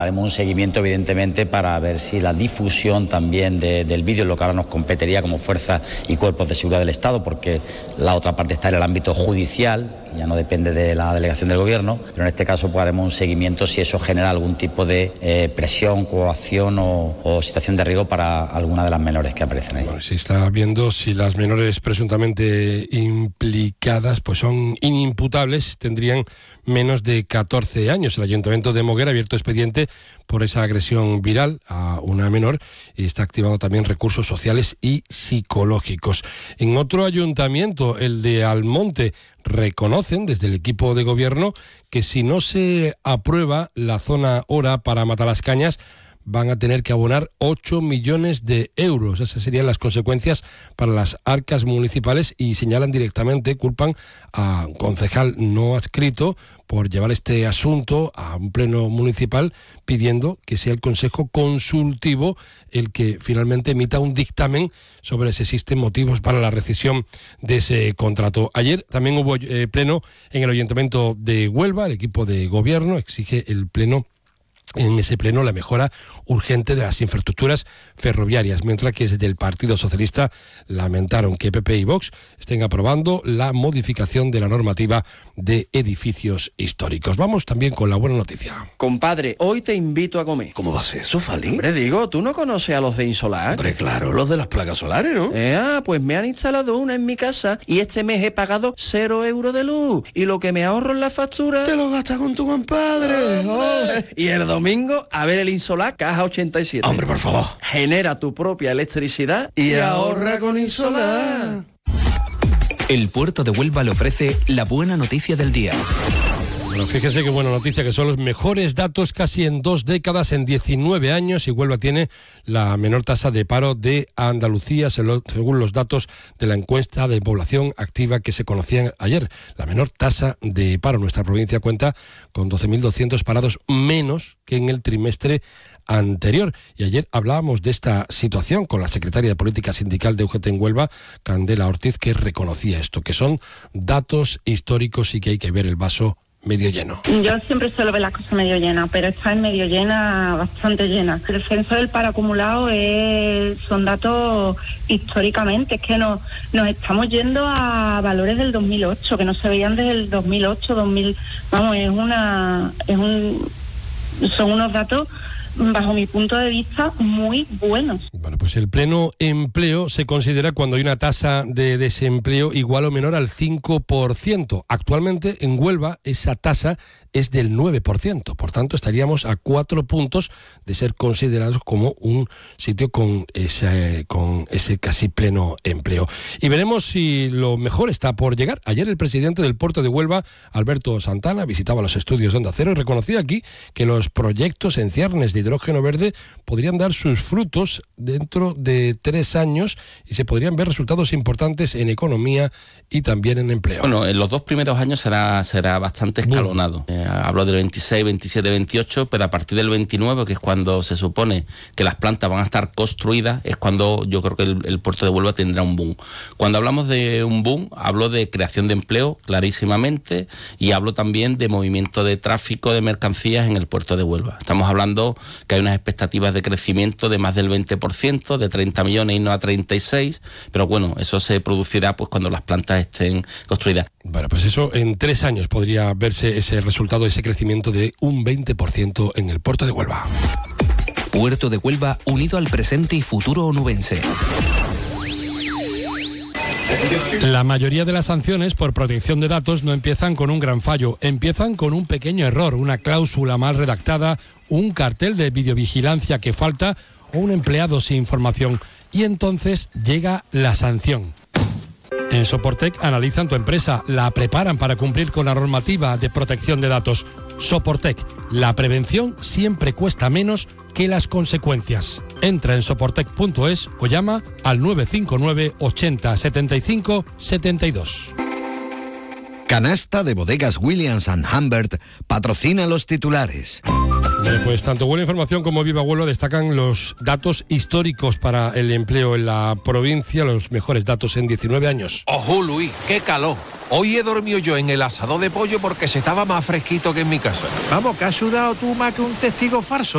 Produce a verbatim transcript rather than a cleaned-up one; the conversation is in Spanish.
Haremos un seguimiento, evidentemente, para ver si la difusión también de, del vídeo, lo que ahora nos competiría como fuerzas y cuerpos de seguridad del Estado, porque la otra parte está en el ámbito judicial, ya no depende de la delegación del Gobierno, pero en este caso pues, haremos un seguimiento si eso genera algún tipo de eh, presión, coacción o, o situación de riesgo para alguna de las menores que aparecen ahí. Bueno, se está viendo si las menores presuntamente implicadas pues son inimputables, tendrían menos de catorce años. El Ayuntamiento de Moguer ha abierto expediente por esa agresión viral a una menor y está activando también recursos sociales y psicológicos. En otro ayuntamiento, el de Almonte, reconocen desde el equipo de gobierno que si no se aprueba la zona hora para Matalascañas, van a tener que abonar ocho millones de euros. Esas serían las consecuencias para las arcas municipales y señalan directamente, culpan a un concejal no adscrito por llevar este asunto a un pleno municipal, pidiendo que sea el Consejo Consultivo el que finalmente emita un dictamen sobre si existen motivos para la rescisión de ese contrato. Ayer también hubo eh, pleno en el Ayuntamiento de Huelva. El equipo de gobierno exige el pleno en ese pleno la mejora urgente de las infraestructuras ferroviarias, mientras que desde el Partido Socialista lamentaron que P P y Vox estén aprobando la modificación de la normativa de edificios históricos. Vamos también con la buena noticia. Compadre, hoy te invito a comer. ¿Cómo va a ser eso, Fali? Hombre, digo, ¿tú no conoces a los de Insolar? Hombre, claro, los de las placas solares, ¿no? Eh, ah, pues me han instalado una en mi casa y este mes he pagado cero euros de luz. Y lo que me ahorro en la factura... Te lo gastas con tu compadre. Oh, y el domingo, a ver el Insolar Caja ochenta y siete. Hombre, por favor. Genera tu propia electricidad y, y ahorra con Insolar. El puerto de Huelva le ofrece la buena noticia del día. Bueno, fíjese qué buena noticia, que son los mejores datos casi en dos décadas, en diecinueve años, y Huelva tiene la menor tasa de paro de Andalucía, según los datos de la encuesta de población activa que se conocían ayer. La menor tasa de paro. Nuestra provincia cuenta con doce mil doscientos parados menos que en el trimestre anterior. Y ayer hablábamos de esta situación con la secretaria de Política Sindical de U G T en Huelva, Candela Ortiz, que reconocía esto, que son datos históricos y que hay que ver el vaso medio lleno. Yo siempre suelo ver las cosas medio llenas, pero está en medio llena, bastante llena. El descenso del paro acumulado es, son datos históricamente, es que nos, nos estamos yendo a valores del dos mil ocho, que no se veían desde el dos mil ocho, dos mil, vamos, es una, es un, son unos datos, bajo mi punto de vista, muy buenos. Bueno, pues el pleno empleo se considera cuando hay una tasa de desempleo igual o menor al cinco por ciento. Actualmente en Huelva esa tasa es del nueve por ciento. Por tanto, estaríamos a cuatro puntos de ser considerados como un sitio con ese, con ese casi pleno empleo. Y veremos si lo mejor está por llegar. Ayer el presidente del puerto de Huelva, Alberto Santana, visitaba los estudios de Onda Cero y reconocía aquí que los proyectos en ciernes de hidrógeno verde podrían dar sus frutos dentro de tres años y se podrían ver resultados importantes en economía y también en empleo. Bueno, en los dos primeros años será, será bastante escalonado. Eh, hablo del veintiséis, veintisiete, veintiocho, pero a partir del veintinueve, que es cuando se supone que las plantas van a estar construidas, es cuando yo creo que el, el puerto de Huelva tendrá un boom. Cuando hablamos de un boom, hablo de creación de empleo, clarísimamente, y hablo también de movimiento de tráfico de mercancías en el puerto de Huelva. Estamos hablando que hay unas expectativas de crecimiento de más del veinte por ciento, de treinta millones y no a treinta y seis, pero bueno, eso se producirá pues cuando las plantas estén construidas. Bueno, pues eso en tres años podría verse ese resultado, ese crecimiento de un veinte por ciento en el puerto de Huelva. Puerto de Huelva unido al presente y futuro onubense. La mayoría de las sanciones por protección de datos no empiezan con un gran fallo, empiezan con un pequeño error, una cláusula mal redactada, un cartel de videovigilancia que falta o un empleado sin información. Y entonces llega la sanción. En Soportec analizan tu empresa, la preparan para cumplir con la normativa de protección de datos. Soportec, la prevención siempre cuesta menos que las consecuencias. Entra en soportec punto es o llama al nueve cinco nueve ochenta setenta y cinco setenta y dos. Canasta de Bodegas Williams and Humbert patrocina los titulares. Pues tanto Buena Información como Viva Huelva destacan los datos históricos para el empleo en la provincia, los mejores datos en diecinueve años. ¡Ojo, Luis! ¡Qué calor! Hoy he dormido yo en el asador de pollo porque se estaba más fresquito que en mi casa. Vamos, que has sudado tú más que un testigo falso.